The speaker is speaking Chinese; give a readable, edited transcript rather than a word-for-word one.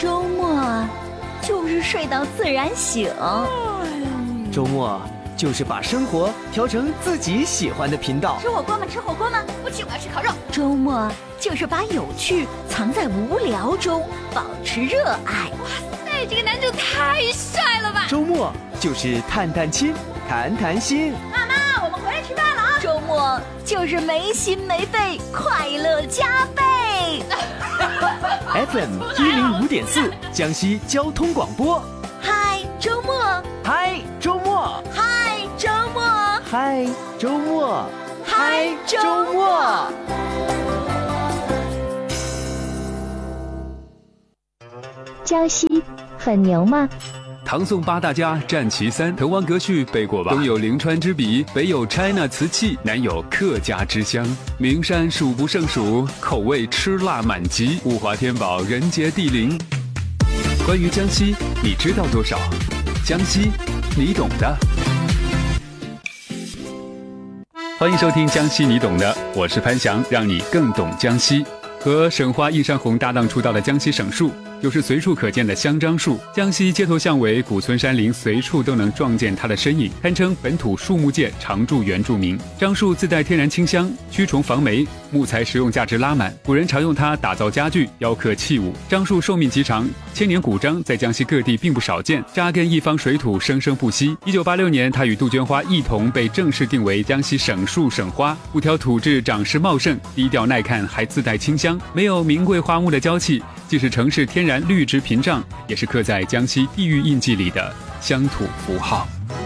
周末就是睡到自然醒， 周末就是把生活调成自己喜欢的频道。 吃火锅吗？吃火锅吗？不吃，我要吃烤肉。周末就是把有趣藏在无聊中，保持热爱。 哇塞，这个男主太帅了吧！ 周末就是探探亲，谈谈心。 妈妈，我们回来吃饭了啊！周末就是没心没肺，快乐加倍。 FM 105.4，江西交通广播。 嗨，周末！ 嗨，周末！ 嗨，周末！ 嗨，周末！ 嗨，周末！ 江西很牛吗？ 唐宋八大家占其三，滕王阁序背过吧？东有临川之笔，北有 China 瓷器，南有客家之乡。名山数不胜数，口味吃辣满级，物华天宝，人杰地灵。关于江西，你知道多少？江西，你懂的。欢迎收听江西你懂的，我是潘翔，让你更懂江西。和省花易山红搭档出道的江西省树，就是随处可见的香樟树。江西街头巷尾、古村山林，随处都能撞见它的身影，堪称本土树木界常驻原住民。樟树自带天然清香，驱虫防霉，木材实用价值拉满。古人常用它打造家具、雕刻器物。樟树寿命极长，千年古樟在江西各地并不少见，扎根一方水土，生生不息。1986年，它与杜鹃花一同被正式定为江西省树省花。五条土质长势茂盛，低调耐看，还自带清香。没有名贵花木的娇气，既是城市天然绿植屏障，也是刻在江西地域印记里的乡土符号。